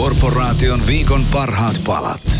Korporaation viikon parhaat palat.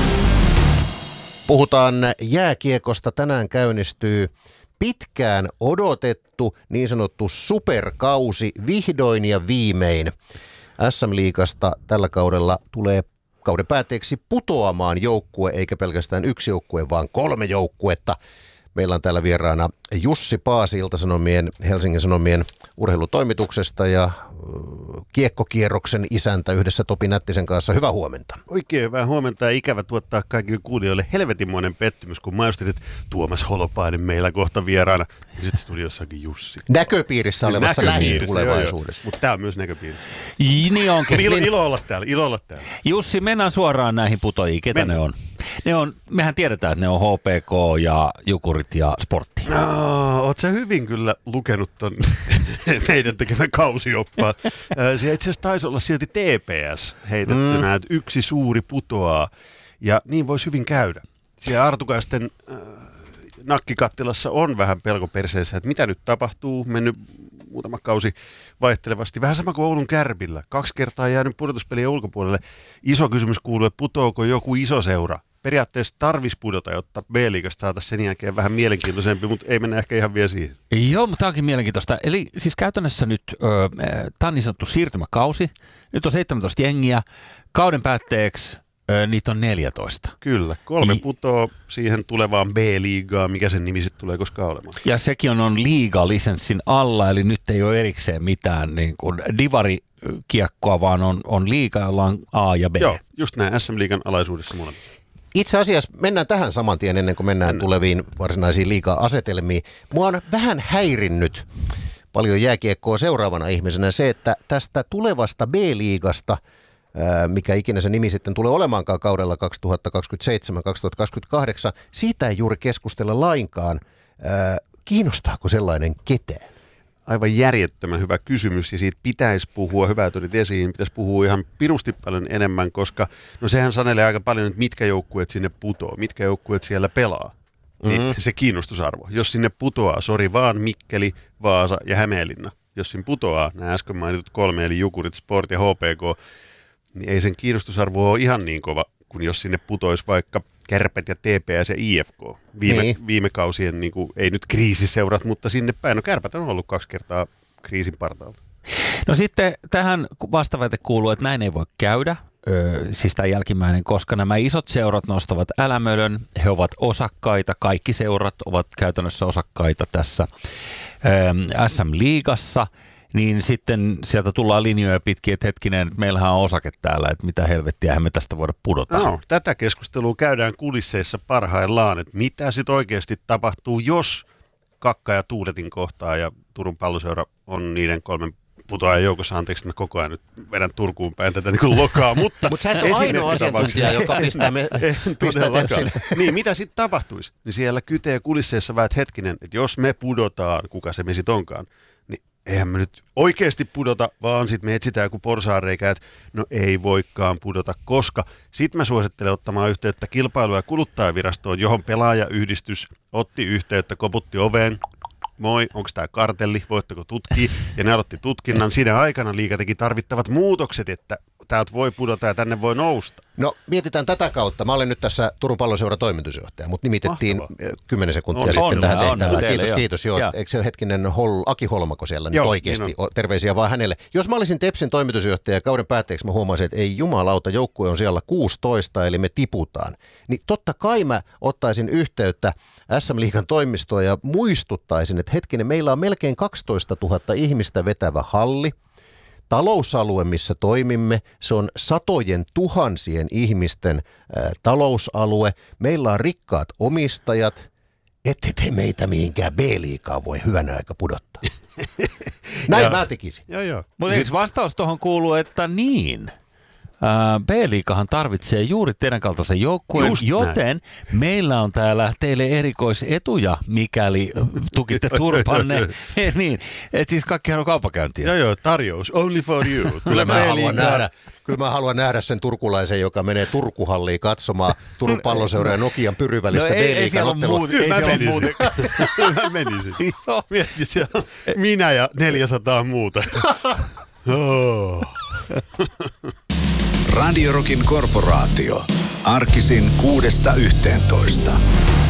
Puhutaan jääkiekosta. Tänään käynnistyy pitkään odotettu niin sanottu superkausi vihdoin ja viimein. SM-liigasta tällä kaudella tulee kauden päätteeksi putoamaan joukkue, eikä pelkästään yksi joukkue, vaan 3 joukkuetta. Meillä on täällä vieraana Jussi Paasi Ilta-Sanomien, Helsingin Sanomien urheilutoimituksesta ja kiekkokierroksen isäntä yhdessä Topi Nättisen kanssa. Hyvää huomenta. Oikein hyvää huomenta ja ikävä tuottaa kaikille kuulijoille helvetinmoinen pettymys, kun mainostit, että Tuomas Holopainen meillä kohta vieraana. Ja sitten studiossakin Jussi. Näköpiirissä olevassa lähitulevaisuudessa. Mutta tämä on myös näköpiiri. Niin onkin. Ilo olla täällä. Jussi, mennään suoraan näihin putojiin. Ketä ne on? Mehän tiedetään, että ne on HPK ja Jukurit ja Sportti. No, oot sä hyvin kyllä lukenut ton meidän tekemän kausioppaan. Siellä itse asiassa taisi olla silti TPS heitettynä, että yksi suuri putoaa. Ja niin voisi hyvin käydä. Siellä Artukaisten nakkikattilassa on vähän pelko perseessä, että mitä nyt tapahtuu. Mennyt muutama kausi vaihtelevasti. Vähän sama kuin Oulun Kärpillä. 2 kertaa jäänyt pudotuspelien ulkopuolelle. Iso kysymys kuuluu, että putoako joku iso seura. Periaatteessa tarvitsisi pudota, jotta B-liigasta saataisiin sen jälkeen vähän mielenkiintoisempi, mutta ei mennä ehkä ihan vielä siihen. Joo, mutta tämä onkin mielenkiintoista. Eli siis käytännössä nyt tämä on niin sanottu siirtymäkausi. Nyt on 17 jengiä. Kauden päätteeksi niitä on 14. Kyllä, 3 putoo siihen tulevaan B-liigaan, mikä sen nimi sitten tulee koskaan olemaan. Ja sekin on liiga-lisenssin alla, eli nyt ei ole erikseen mitään niin kuin divari-kiekkoa, vaan on liiga, jolla on A ja B. Joo, just näin, SM-liigan alaisuudessa molemmat. Itse asiassa mennään tähän saman tien ennen kuin mennään tuleviin varsinaisiin liiga-asetelmiin. Mua on vähän häirinnyt paljon jääkiekkoa seuraavana ihmisenä se, että tästä tulevasta B-liigasta, mikä ikinä se nimi sitten tulee olemaankaan kaudella 2027-2028, siitä ei juuri keskustella lainkaan. Kiinnostaako sellainen ketään? Aivan järjettömän hyvä kysymys ja siitä pitäisi puhua, hyvä tulit esiin, pitäisi puhua ihan pirusti paljon enemmän, koska no sehän sanelee aika paljon, että mitkä joukkueet sinne putoo, mitkä joukkueet siellä pelaa. Niin se kiinnostusarvo. Jos sinne putoaa, vaan Mikkeli, Vaasa ja Hämeenlinna. Jos sinne putoaa nämä äsken mainitut 3, eli Jukurit, Sport ja HPK, niin ei sen kiinnostusarvo ole ihan niin kova, kuin jos sinne putoisi vaikka Kärpät ja TPS ja IFK. Viime kausien, niin kuin, ei nyt kriisiseurat, mutta sinne päin. No Kärpät on ollut 2 kertaa kriisin partaalla. No sitten tähän vastaväite kuuluu, että näin ei voi käydä, siis tämä jälkimmäinen, koska nämä isot seurat nostavat älämölön, he ovat osakkaita, kaikki seurat ovat käytännössä osakkaita tässä SM-liigassa. Niin sitten sieltä tullaan linjoja pitkin, että hetkinen, meillähän on osake täällä, että mitä helvettiä, eihän me tästä voida pudota. No, tätä keskustelua käydään kulisseissa parhaillaan, että mitä sitten oikeasti tapahtuu, jos Kakka ja Tuuletin kohtaa ja Turun Palloseura on niiden 3 putoajan joukossa, anteeksi, että mä koko ajan nyt vedän Turkuun päin tätä niin kuin lokaa, mutta sä et ole ainoa asiantuntija, joka pistää tepsille. Niin, mitä sitten tapahtuisi? Niin siellä kytee kulisseissa vähän, hetkinen, että jos me pudotaan, kuka se me sitten onkaan, niin eihän me nyt oikeasti pudota, vaan sitten me etsitään joku porsaanreikä, että no ei voikaan pudota, koska sitten mä suosittelen ottamaan yhteyttä Kilpailu- ja kuluttajavirastoon, johon pelaajayhdistys otti yhteyttä, koputti oveen. Moi, onko tämä kartelli, voitteko tutkia? Ja ne aloitti tutkinnan. Siinä aikana liiga teki tarvittavat muutokset, että täältä voi pudota ja tänne voi nousta. No mietitään tätä kautta. Mä olen nyt tässä Turun Palloseura toimitusjohtaja, mutta nimitettiin 10 sekuntia sitten tähän tehtävään. Kiitos. Joo. Eikö se hetkinen Aki Holmako siellä nyt oikeasti? Niin terveisiä vaan hänelle. Jos mä olisin Tepsin toimitusjohtaja ja kauden päätteeksi mä huomasin, että ei jumalauta, joukkue on siellä 16, eli me tiputaan. Niin totta kai mä ottaisin yhteyttä SM-liigan toimistoon ja muistuttaisin, että hetkinen, meillä on melkein 12 000 ihmistä vetävä halli. Talousalue, missä toimimme, se on satojen tuhansien ihmisten talousalue. Meillä on rikkaat omistajat, ette te meitä mihinkään B-liigaan voi hyvänä aika pudottaa. Näin mä tekisin. Joo. Mutta eikö vastaus tuohon kuuluu, että niin? B-liigahan tarvitsee juuri teidän kaltaisen joukkueen, joten meillä on täällä teille erikoisetuja, mikäli tukitte turpanne. Niin, että siis kaikkihan on kaupakäyntiä. Joo, tarjous, only for you. Kyllä mä haluan nähdä sen turkulaisen, joka menee Turkuhalliin katsomaan Turun Palloseura ja Nokian Pyry-välistä B-liigan ottelua. Kyllä mä menisin. Mietti siellä minä ja 400 muuta. Radio Rockin korporaatio. Arkisin 6–11.